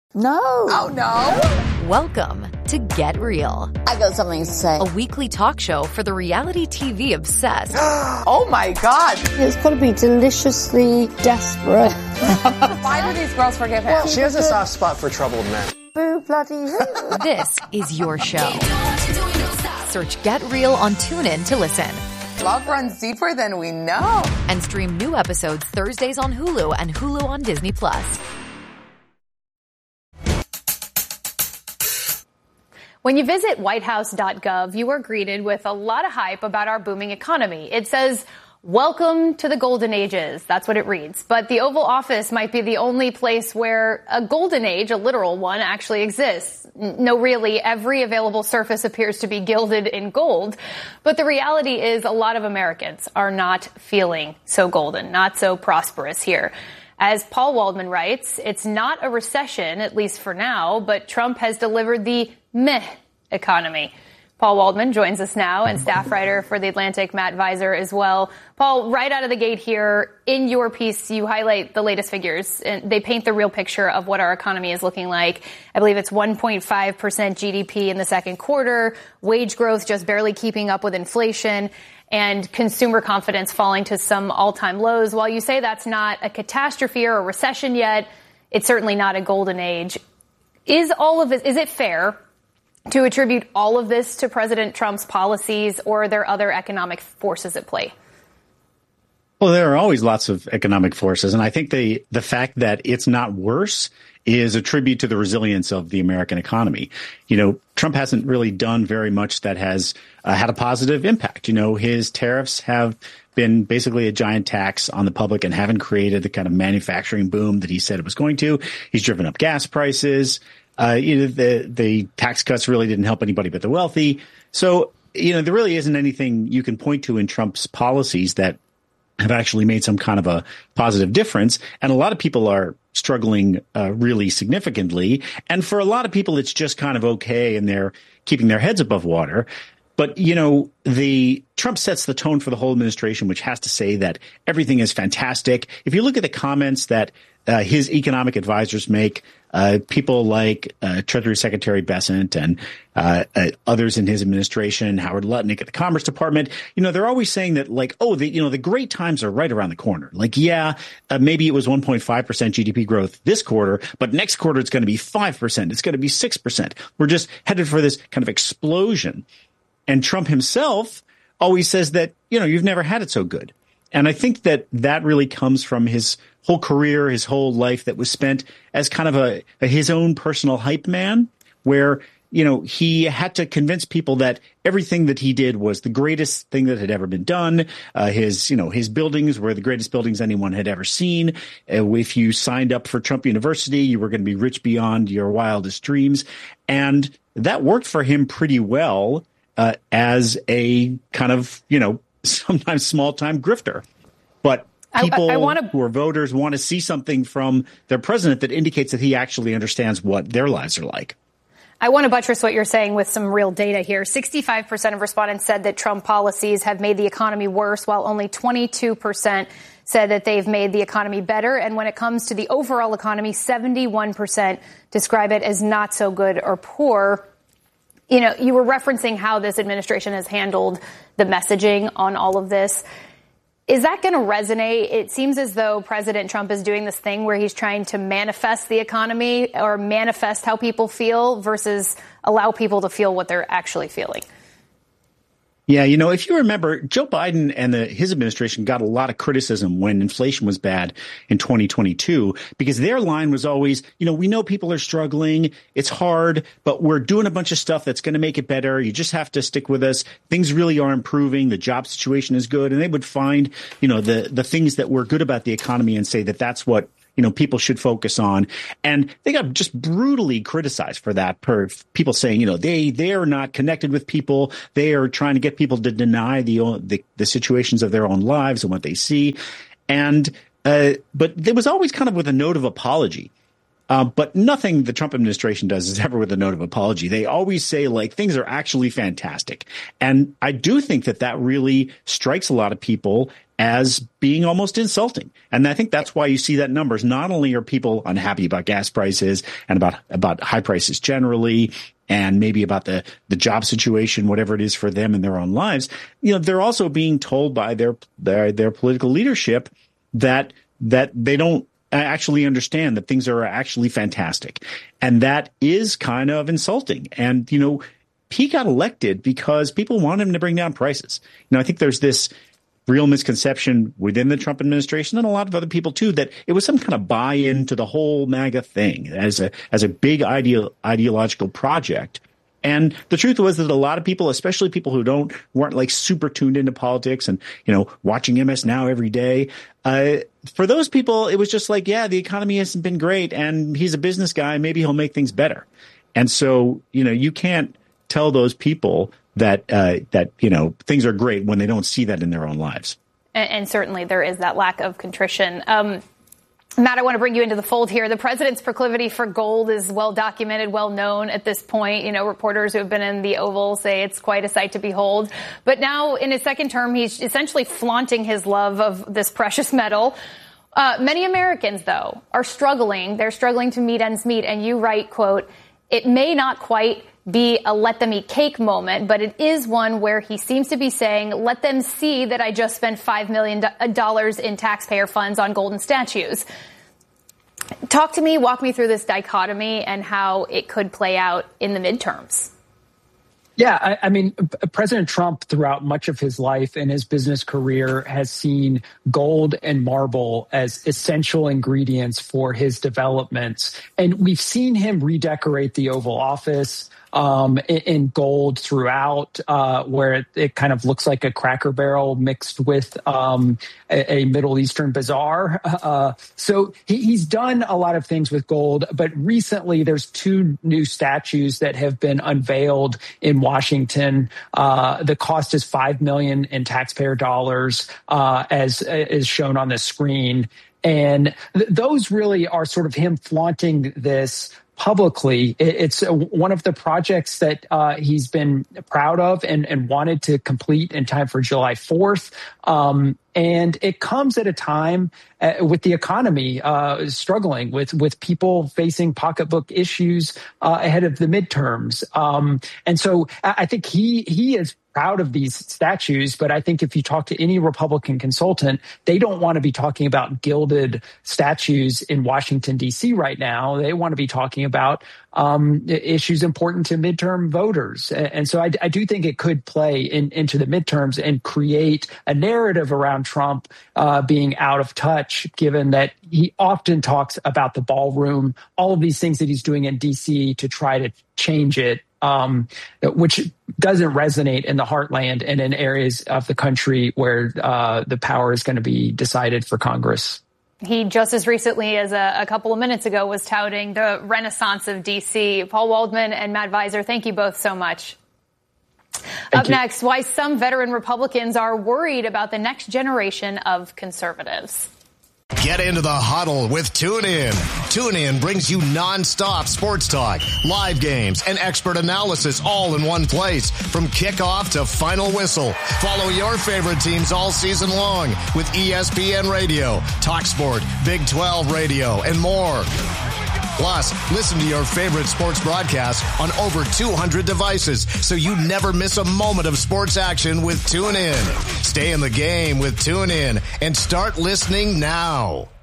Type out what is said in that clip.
No. Oh, no. Welcome to Get Real. I got something to say. A weekly talk show for the reality TV obsessed. Oh, my God. It's got to be deliciously desperate. Why do these girls forgive him? She has a soft spot for troubled men. Boo bloody who? This is your show. Search Get Real on TuneIn to listen. Love runs deeper than we know. And stream new episodes Thursdays on Hulu and Hulu on Disney+. When you visit whitehouse.gov, you are greeted with a lot of hype about our booming economy. It says, "Welcome to the golden ages." That's what it reads. But the Oval Office might be the only place where a golden age, a literal one, actually exists. No, really, every available surface appears to be gilded in gold. But the reality is a lot of Americans are not feeling so golden, not so prosperous here. As Paul Waldman writes, it's not a recession, at least for now, but Trump has delivered the meh economy. Paul Waldman joins us now, and staff writer for The Atlantic, Matt Visor, as well. Paul, right out of the gate here, in your piece, you highlight the latest figures, and they paint the real picture of what our economy is looking like. I believe it's 1.5% GDP in the second quarter, wage growth just barely keeping up with inflation, and consumer confidence falling to some all-time lows. While you say that's not a catastrophe or a recession yet, it's certainly not a golden age. Is it fair to attribute all of this to President Trump's policies, or are there other economic forces at play? Well, there are always lots of economic forces, and I think the fact that it's not worse is a tribute to the resilience of the American economy. You know, Trump hasn't really done very much that has had a positive impact. You know, his tariffs have been basically a giant tax on the public and haven't created the kind of manufacturing boom that he said it was going to. He's driven up gas prices. The tax cuts really didn't help anybody but the wealthy. So, you know, there really isn't anything you can point to in Trump's policies that have actually made some kind of a positive difference. And a lot of people are struggling really significantly. And for a lot of people, it's just kind of okay, and they're keeping their heads above water. But, you know, Trump sets the tone for the whole administration, which has to say that everything is fantastic. If you look at the comments that his economic advisors make, people like Treasury Secretary Bessent and others in his administration, Howard Lutnick at the Commerce Department, you know, they're always saying that, like, the great times are right around the corner. Like, maybe it was 1.5% GDP growth this quarter, but next quarter it's going to be 5%. It's going to be 6%. We're just headed for this kind of explosion. And Trump himself always says that, you know, you've never had it so good. And I think that really comes from his whole career, his whole life that was spent as kind of his own personal hype man, where, you know, he had to convince people that everything that he did was the greatest thing that had ever been done. His buildings were the greatest buildings anyone had ever seen. If you signed up for Trump University, you were going to be rich beyond your wildest dreams. And that worked for him pretty well as a kind of, you know, sometimes small-time grifter. But people who are voters want to see something from their president that indicates that he actually understands what their lives are like. I want to buttress what you're saying with some real data here. 65% of respondents said that Trump policies have made the economy worse, while only 22% said that they've made the economy better. And when it comes to the overall economy, 71% describe it as not so good or poor. You know, you were referencing how this administration has handled the messaging on all of this. Is that going to resonate? It seems as though President Trump is doing this thing where he's trying to manifest the economy or manifest how people feel versus allow people to feel what they're actually feeling. Yeah, you know, if you remember, Joe Biden and his administration got a lot of criticism when inflation was bad in 2022, because their line was always, you know, we know people are struggling. It's hard, but we're doing a bunch of stuff that's going to make it better. You just have to stick with us. Things really are improving. The job situation is good. And they would find, you know, the things that were good about the economy and say that that's what, you know, people should focus on. And they got just brutally criticized for that, per people saying, you know, they are not connected with people. They are trying to get people to deny the situations of their own lives and what they see. And but there was always kind of with a note of apology. But nothing the Trump administration does is ever with a note of apology. They always say, like, things are actually fantastic. And I do think that really strikes a lot of people as being almost insulting. And I think that's why you see that numbers. Not only are people unhappy about gas prices and about high prices generally, and maybe about the job situation, whatever it is for them in their own lives, they're also being told by their political leadership that they don't actually understand that things are actually fantastic. And that is kind of insulting. And, he got elected because people want him to bring down prices. I think there's this real misconception within the Trump administration and a lot of other people too, that it was some kind of buy-in to the whole MAGA thing as a big ideological project. And the truth was that a lot of people, especially people who weren't like super tuned into politics and, watching MS Now every day, for those people, it was just like, yeah, the economy hasn't been great and he's a business guy. Maybe he'll make things better. And so, you can't tell those people that things are great when they don't see that in their own lives. And certainly there is that lack of contrition. Matt, I want to bring you into the fold here. The president's proclivity for gold is well documented, well known at this point. Reporters who have been in the Oval say it's quite a sight to behold. But now in his second term, he's essentially flaunting his love of this precious metal. Many Americans, though, are struggling. They're struggling to meet ends meet. And you write, quote, "It may not quite be a let them eat cake moment, but it is one where he seems to be saying, let them see that I just spent $5 million in taxpayer funds on golden statues." Walk me through this dichotomy and how it could play out in the midterms. Yeah, I mean, President Trump throughout much of his life and his business career has seen gold and marble as essential ingredients for his developments. And we've seen him redecorate the Oval Office in gold throughout, where it kind of looks like a Cracker Barrel mixed with a Middle Eastern bazaar. So he's done a lot of things with gold, but recently there's two new statues that have been unveiled in Washington. The cost is $5 million in taxpayer dollars, as is shown on the screen. And those really are sort of him flaunting this publicly. It's one of the projects that he's been proud of and wanted to complete in time for July 4th. And it comes at a time with the economy struggling, with people facing pocketbook issues ahead of the midterms. And so I think he is proud of these statues, but I think if you talk to any Republican consultant, they don't want to be talking about gilded statues in Washington, D.C. right now. They want to be talking about issues important to midterm voters. And so I do think it could play into the midterms and create a narrative around Trump being out of touch, given that he often talks about the ballroom, all of these things that he's doing in D.C. to try to change it, which doesn't resonate in the heartland and in areas of the country where the power is going to be decided for Congress. He just as recently as a couple of minutes ago was touting the renaissance of D.C. Paul Waldman and Matt Viser, thank you both so much. Up next, why some veteran Republicans are worried about the next generation of conservatives. Get into the huddle with TuneIn. TuneIn brings you nonstop sports talk, live games, and expert analysis all in one place. From kickoff to final whistle, follow your favorite teams all season long with ESPN Radio, TalkSport, Big 12 Radio, and more. Plus, listen to your favorite sports broadcasts on over 200 devices so you never miss a moment of sports action with TuneIn. Stay in the game with TuneIn and start listening now.